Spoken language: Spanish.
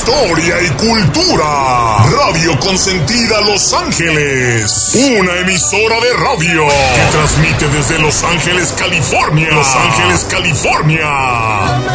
historia y cultura. Radio Consentida Los Ángeles. Una emisora de radio que transmite desde Los Ángeles, California. Los Ángeles, California.